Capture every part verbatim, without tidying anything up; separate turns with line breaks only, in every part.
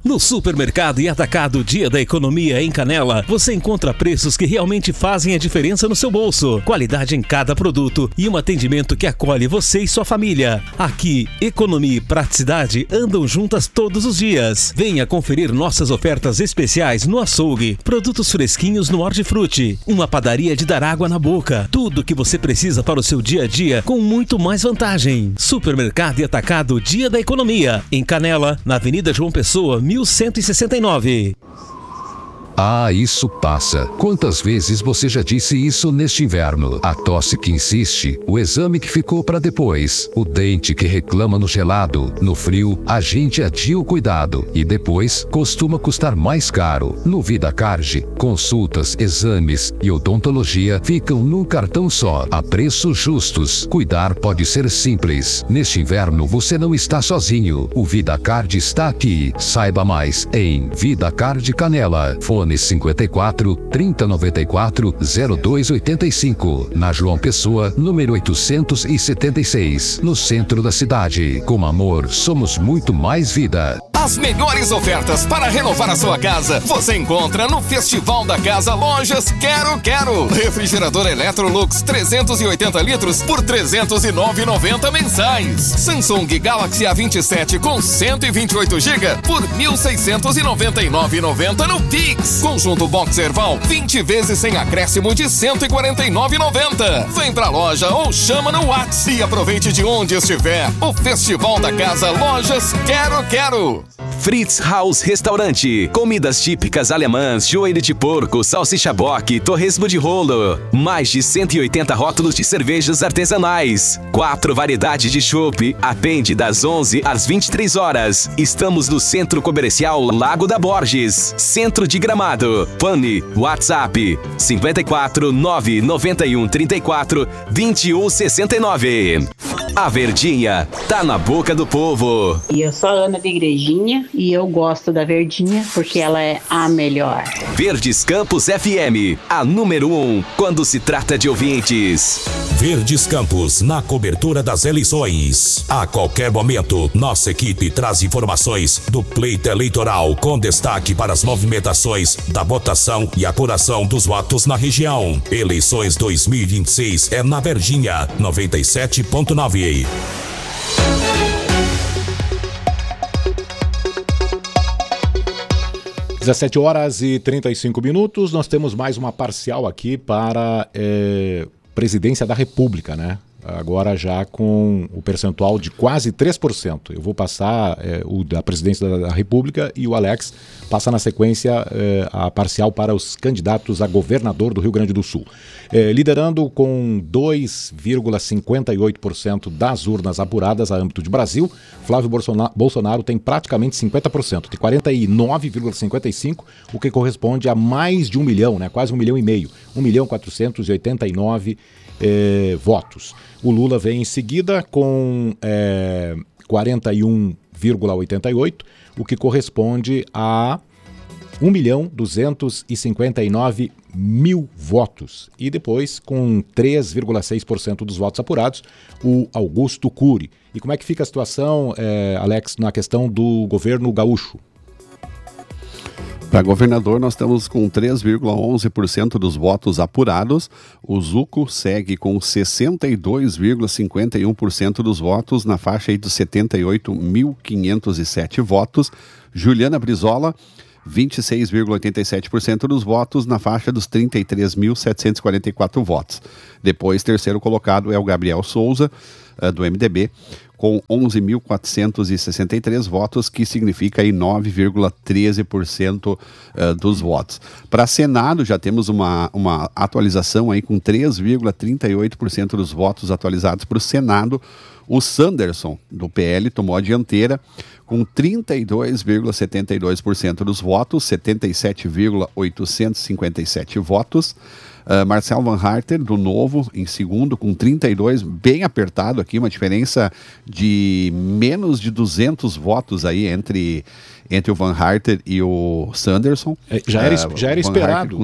No Supermercado e Atacado Dia da Economia em Canela, você encontra preços que realmente fazem a diferença no seu bolso, qualidade em cada produto e um atendimento que acolhe você e sua família. Aqui, economia e praticidade andam juntas todos os dias. Venha conferir nossas ofertas especiais no açougue, produtos fresquinhos no Hortifruti, uma padaria de dar água na boca, tudo que você precisa para o seu dia a dia com muito mais vantagem. Supermercado e Atacado Dia da Economia, em Canela, na Avenida João Pessoa, mil cento e sessenta e nove.
Ah, isso passa. Quantas vezes você já disse isso neste inverno? A tosse que insiste, o exame que ficou para depois, o dente que reclama no gelado. No frio, a gente adia o cuidado e depois costuma custar mais caro. No VidaCard, consultas, exames e odontologia ficam num cartão só, a preços justos. Cuidar pode ser simples. Neste inverno, você não está sozinho. O VidaCard está aqui. Saiba mais em VidaCard Canela. Fone cinquenta e quatro, trinta, noventa e quatro, zero dois oitenta e cinco, na João Pessoa, número oitocentos e setenta e seis, no centro da cidade. Com amor, somos muito mais vida.
As melhores ofertas para renovar a sua casa você encontra no Festival da Casa Lojas Quero Quero. Refrigerador Electrolux trezentos e oitenta litros por trezentos e nove reais e noventa centavos mensais. Samsung Galaxy A vinte e sete com cento e vinte e oito gigabytes por mil seiscentos e noventa e nove reais e noventa centavos no Pix. Conjunto Boxer Val vinte vezes sem acréscimo de cento e quarenta e nove reais e noventa centavos. Vem pra loja ou chama no WhatsApp e aproveite de onde estiver. O Festival da Casa Lojas Quero Quero.
Fritz Haus Restaurante. Comidas típicas alemãs, joelho de porco, salsicha bock, torresmo de rolo. Mais de cento e oitenta rótulos de cervejas artesanais. Quatro variedades de chopp. Atende das onze às vinte e três horas. Estamos no Centro Comercial Lago da Borges, Centro de Gramado. Fone, WhatsApp cinquenta e quatro, nove noventa e um, trinta e quatro, vinte e um, sessenta e nove. A Verdinha tá na boca do povo.
E eu sou a Ana da Igrejinha e eu gosto da Verdinha porque ela é a melhor.
Verdes Campos F M, a número um quando se trata de ouvintes.
Verdes Campos, na cobertura das eleições. A qualquer momento, nossa equipe traz informações do pleito eleitoral com destaque para as movimentações da votação e apuração dos votos na região. Eleições dois mil e vinte e seis é na Verdinha, noventa e sete ponto nove.
dezessete horas e trinta e cinco minutos, nós temos mais uma parcial aqui para é, Presidência da República, né? Agora já com o percentual de quase três por cento. Eu vou passar é, o da Presidência da República e o Alex passa na sequência é, a parcial para os candidatos a governador do Rio Grande do Sul. É, liderando com dois vírgula cinquenta e oito por cento das urnas apuradas a âmbito de Brasil, Flávio Bolsonaro, Bolsonaro tem praticamente cinquenta por cento, de quarenta e nove vírgula cinquenta e cinco por cento, o que corresponde a mais de um milhão, né? Quase um milhão e meio, um milhão quatrocentos e oitenta e nove É, votos. O Lula vem em seguida com é, quarenta e um vírgula oitenta e oito, o que corresponde a um milhão duzentos e cinquenta e nove mil votos. E depois, com três vírgula seis por cento dos votos apurados, o Augusto Cury. E como é que fica a situação, é, Alex, na questão do governo gaúcho?
Para governador, nós estamos com três vírgula onze por cento dos votos apurados. O Zuco segue com sessenta e dois vírgula cinquenta e um por cento dos votos, na faixa aí dos setenta e oito mil quinhentos e sete votos. Juliana Brizola, vinte e seis vírgula oitenta e sete por cento dos votos, na faixa dos trinta e três mil setecentos e quarenta e quatro votos. Depois, terceiro colocado é o Gabriel Souza, uh, do M D B, com onze mil quatrocentos e sessenta e três votos, que significa aí nove vírgula treze por cento uh, dos votos. Para Senado, já temos uma, uma atualização aí com três vírgula trinta e oito por cento dos votos atualizados para o Senado. O Sanderson, do P L, tomou a dianteira com trinta e dois vírgula setenta e dois por cento dos votos, setenta e sete vírgula oitocentos e cinquenta e sete votos. Uh, Marcel Van Harter, do Novo, em segundo, com trinta e dois, bem apertado aqui, uma diferença de menos de duzentos votos aí entre, entre o Van Harter e o Sanderson.
É, já era, uh, já era esperado.
Tri...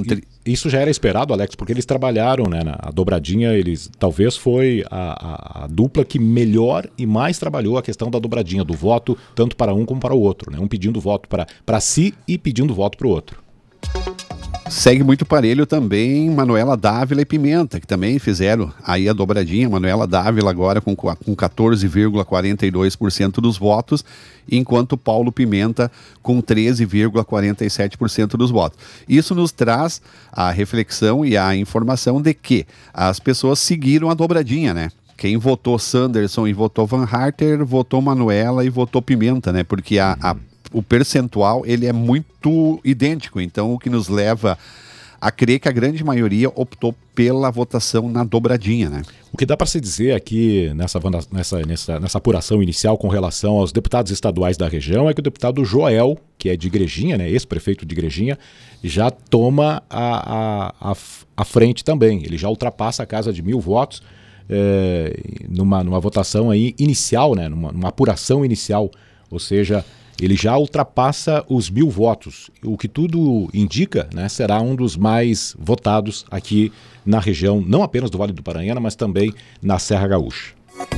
isso já era esperado, Alex, porque eles trabalharam, né, na a dobradinha, eles talvez foi a, a, a dupla que melhor e mais trabalhou a questão da dobradinha, do voto, tanto para um como para o outro, né? Um pedindo voto para si e pedindo voto para o outro.
Segue muito parelho também Manuela Dávila e Pimenta, que também fizeram aí a dobradinha. Manuela Dávila agora com, com quatorze vírgula quarenta e dois por cento dos votos, enquanto Paulo Pimenta com treze vírgula quarenta e sete por cento dos votos. Isso nos traz a reflexão e a informação de que as pessoas seguiram a dobradinha, né? Quem votou Sanderson e votou Van Harter, votou Manuela e votou Pimenta, né? Porque a, a o percentual ele é muito idêntico, então o que nos leva a crer que a grande maioria optou pela votação na dobradinha, né?
O que dá para se dizer aqui nessa, nessa, nessa, nessa apuração inicial com relação aos deputados estaduais da região é que o deputado Joel, que é de Igrejinha, né, ex-prefeito de Igrejinha, já toma a, a, a, a frente também, ele já ultrapassa a casa de mil votos é, numa, numa votação aí inicial, né, numa, numa apuração inicial, ou seja, ele já ultrapassa os mil votos, o que tudo indica, né, será um dos mais votados aqui na região, não apenas do Vale do Paranhana, mas também na Serra Gaúcha.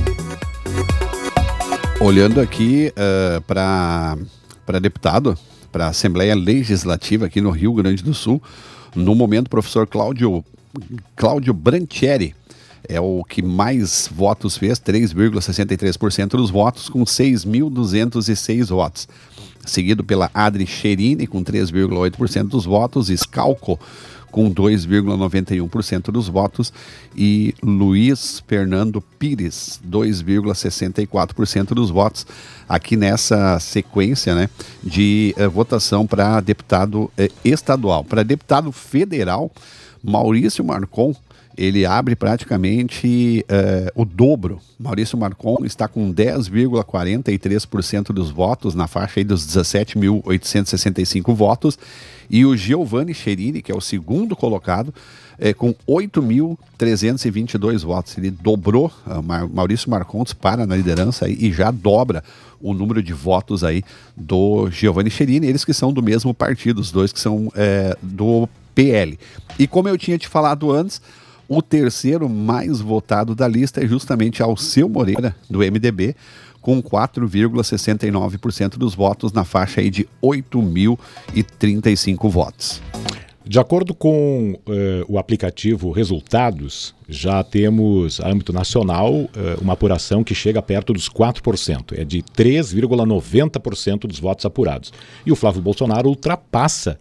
Olhando aqui uh, para para deputado, para a Assembleia Legislativa aqui no Rio Grande do Sul, no momento o professor Cláudio, Cláudio Branchieri é o que mais votos fez, três vírgula sessenta e três por cento dos votos, com seis mil duzentos e seis votos. Seguido pela Adri Cherini, com três vírgula oito por cento dos votos, Scalco, com dois vírgula noventa e um por cento dos votos, e Luiz Fernando Pires, dois vírgula sessenta e quatro por cento dos votos, aqui nessa sequência, né, de eh, votação para deputado eh, estadual. Para deputado federal, Maurício Marcon, ele abre praticamente uh, o dobro. Maurício Marcon está com dez vírgula quarenta e três por cento dos votos, na faixa aí dos dezessete mil oitocentos e sessenta e cinco votos. E o Giovanni Cherini, que é o segundo colocado, é, com oito mil trezentos e vinte e dois votos. Ele dobrou, uh, Maurício Marcon dispara na liderança aí, e já dobra o número de votos aí do Giovanni Cherini, eles que são do mesmo partido, os dois que são é, do P L. E como eu tinha te falado antes, o terceiro mais votado da lista é justamente Alceu Moreira, do M D B, com quatro vírgula sessenta e nove por cento dos votos, na faixa aí de oito mil e trinta e cinco votos.
De acordo com uh, o aplicativo Resultados, já temos, a âmbito nacional, uh, uma apuração que chega perto dos quatro por cento. É de três vírgula noventa por cento dos votos apurados. E o Flávio Bolsonaro ultrapassa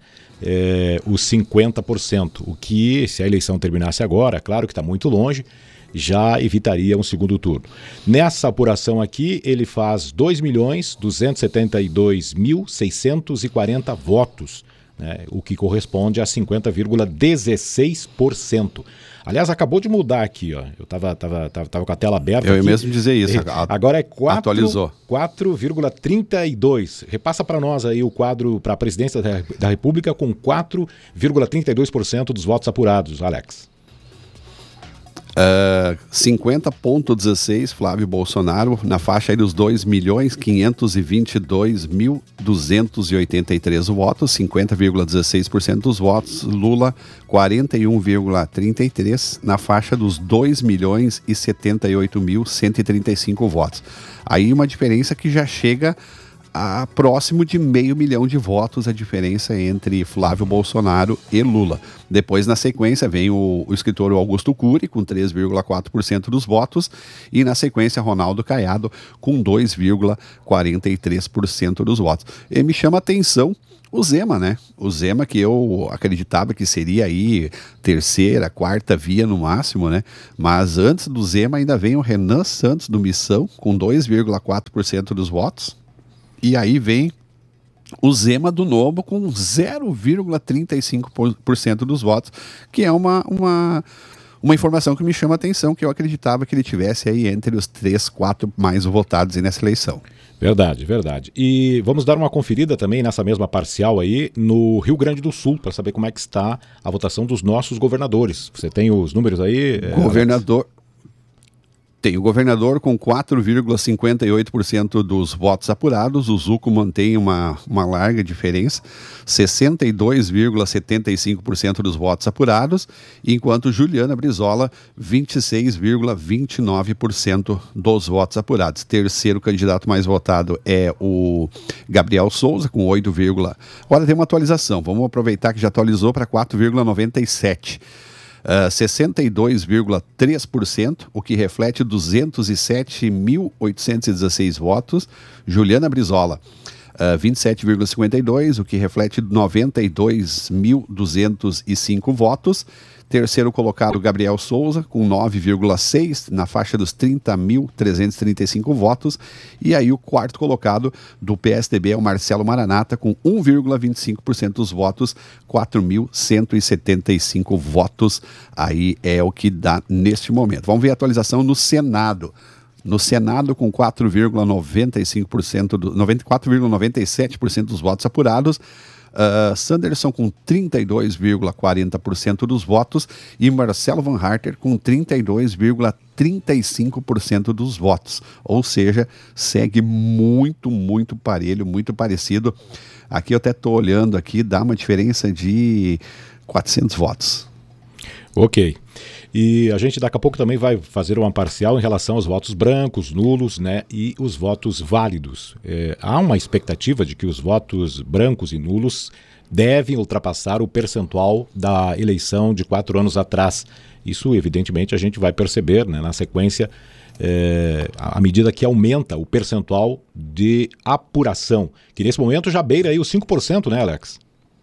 É, os cinquenta por cento, o que, se a eleição terminasse agora, claro que está muito longe, já evitaria um segundo turno. Nessa apuração aqui, ele faz dois milhões duzentos e setenta e dois mil seiscentos e quarenta votos, né, o que corresponde a cinquenta vírgula dezesseis por cento. Aliás, acabou de mudar aqui, ó. Eu estava tava, tava, tava com a tela aberta.
Eu
aqui.
ia mesmo dizer isso.
Agora é quatro,
atualizou.
quatro vírgula trinta e dois. Repassa para nós aí o quadro para a presidência da, da República com quatro vírgula trinta e dois por cento dos votos apurados, Alex.
Uh, cinquenta vírgula dezesseis, Flávio Bolsonaro, na faixa aí dos dois milhões quinhentos e vinte e dois mil duzentos e oitenta e três votos, cinquenta vírgula dezesseis por cento dos votos. Lula, quarenta e um vírgula trinta e três, na faixa dos dois milhões e setenta e oito mil cento e trinta e cinco votos. Aí uma diferença que já chega a próximo de meio milhão de votos, a diferença entre Flávio Bolsonaro e Lula. Depois, na sequência, vem o, o escritor Augusto Cury, com três vírgula quatro por cento dos votos, e na sequência, Ronaldo Caiado, com dois vírgula quarenta e três por cento dos votos. E me chama a atenção o Zema, né? O Zema, que eu acreditava que seria aí terceira, quarta via no máximo, né? Mas antes do Zema ainda vem o Renan Santos, do Missão, com dois vírgula quatro por cento dos votos. E aí vem o Zema do Novo com zero vírgula trinta e cinco por cento dos votos, que é uma, uma, uma informação que me chama a atenção, que eu acreditava que ele tivesse aí entre os três, quatro mais votados aí nessa eleição.
Verdade, verdade. E vamos dar uma conferida também nessa mesma parcial aí no Rio Grande do Sul, para saber como é que está a votação dos nossos governadores. Você tem os números aí?
Governador... Tem o governador com quatro vírgula cinquenta e oito por cento dos votos apurados, o Zucco mantém uma, uma larga diferença, sessenta e dois vírgula setenta e cinco por cento dos votos apurados, enquanto Juliana Brizola, vinte e seis vírgula vinte e nove por cento dos votos apurados. Terceiro candidato mais votado é o Gabriel Souza, com oito, agora tem uma atualização, vamos aproveitar que já atualizou para quatro vírgula noventa e sete por cento. Uh, sessenta e dois vírgula três por cento, o que reflete duzentos e sete mil oitocentos e dezesseis votos. Juliana Brizola, uh, vinte e sete vírgula cinquenta e dois por cento, o que reflete noventa e dois mil duzentos e cinco votos. Terceiro colocado, Gabriel Souza, com nove vírgula seis por cento, na faixa dos trinta mil trezentos e trinta e cinco votos. E aí o quarto colocado do P S D B é o Marcelo Maranata, com um vírgula vinte e cinco por cento dos votos, quatro mil cento e setenta e cinco votos. Aí é o que dá neste momento. Vamos ver a atualização no Senado. No Senado, com quatro vírgula noventa e cinco por cento, do, noventa e quatro vírgula noventa e sete por cento dos votos apurados, Uh, Sanderson com trinta e dois vírgula quarenta por cento dos votos e Marcelo Van Harter com trinta e dois vírgula trinta e cinco por cento dos votos. Ou seja, segue muito, muito parelho, muito parecido. Aqui eu até estou olhando aqui, dá uma diferença de quatrocentos votos.
Ok. E a gente daqui a pouco também vai fazer uma parcial em relação aos votos brancos, nulos, né, e os votos válidos. É, há uma expectativa de que os votos brancos e nulos devem ultrapassar o percentual da eleição de quatro anos atrás. Isso, evidentemente, a gente vai perceber, né, na sequência, é, à medida que aumenta o percentual de apuração, que nesse momento já beira aí os cinco por cento, né, Alex?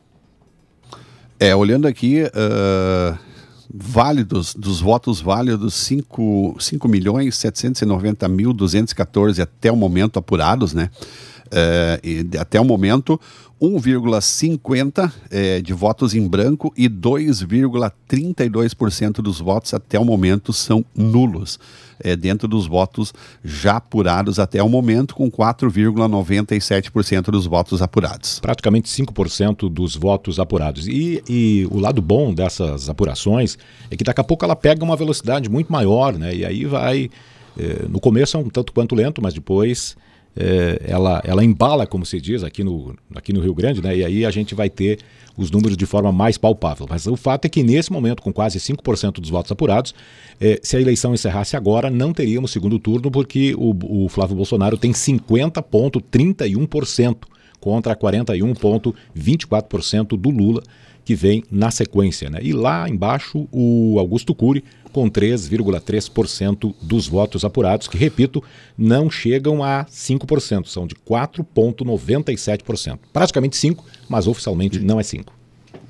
É, olhando aqui... Uh... válidos, dos votos válidos, cinco milhões setecentos e noventa mil duzentos e quatorze até o momento apurados, né? É, e até o momento, um vírgula cinquenta por cento é, de votos em branco e dois vírgula trinta e dois por cento dos votos até o momento são nulos, é, dentro dos votos já apurados até o momento, com quatro vírgula noventa e sete por cento dos votos apurados.
Praticamente cinco por cento dos votos apurados. E, e o lado bom dessas apurações é que daqui a pouco ela pega uma velocidade muito maior, né? E aí vai, é, no começo é um tanto quanto lento, mas depois... É, ela, ela embala, como se diz, aqui no, aqui no Rio Grande, né? E aí a gente vai ter os números de forma mais palpável. Mas o fato é que nesse momento, com quase cinco por cento dos votos apurados, é, se a eleição encerrasse agora, não teríamos segundo turno, porque o, o Flávio Bolsonaro tem cinquenta vírgula trinta e um por cento contra quarenta e um vírgula vinte e quatro por cento do Lula, que vem na sequência, né? E lá embaixo o Augusto Cury com três vírgula três por cento dos votos apurados, que, repito, não chegam a cinco por cento, são de quatro vírgula noventa e sete por cento. Praticamente cinco por cento, mas oficialmente não é cinco por cento.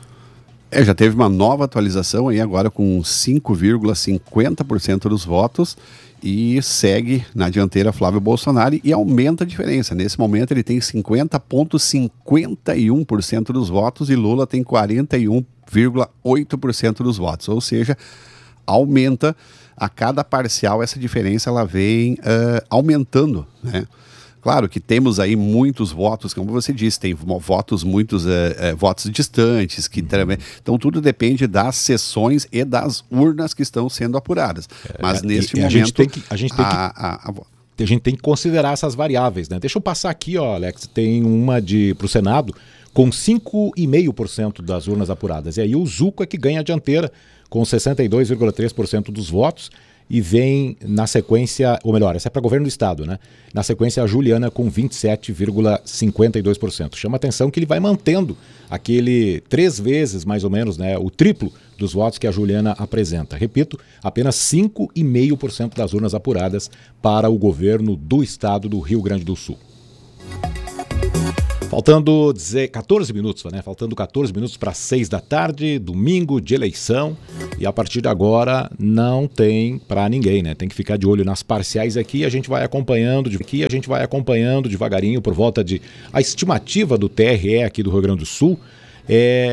É, já teve uma nova atualização aí agora com cinco vírgula cinquenta por cento dos votos e segue na dianteira Flávio Bolsonaro e aumenta a diferença. Nesse momento ele tem cinquenta vírgula cinquenta e um por cento dos votos e Lula tem quarenta e um vírgula oito por cento dos votos, ou seja, aumenta a cada parcial, essa diferença ela vem uh, aumentando, né? Claro que temos aí muitos votos, como você disse, tem votos, muitos uh, uh, votos distantes, que também, então tudo depende das sessões e das urnas que estão sendo apuradas. Mas é, neste e, momento... A gente tem que, a gente tem que...
A, a, a... A gente tem que considerar essas variáveis, né? Deixa eu passar aqui, ó, Alex, tem uma para o Senado com cinco vírgula cinco por cento das urnas apuradas. E aí o Zucco é que ganha a dianteira com sessenta e dois vírgula três por cento dos votos e vem na sequência, ou melhor, essa é para governo do estado, né? Na sequência a Juliana com vinte e sete vírgula cinquenta e dois por cento. Chama atenção que ele vai mantendo aquele três vezes mais ou menos, né, o triplo dos votos que a Juliana apresenta. Repito, apenas cinco vírgula cinco por cento das urnas apuradas para o governo do estado do Rio Grande do Sul. Faltando quatorze minutos, né? Faltando quatorze minutos para seis da tarde, domingo de eleição. E a partir de agora não tem para ninguém, né? Tem que ficar de olho nas parciais aqui. A gente vai acompanhando de aqui, a gente vai acompanhando devagarinho por volta de a estimativa do T R E aqui do Rio Grande do Sul. É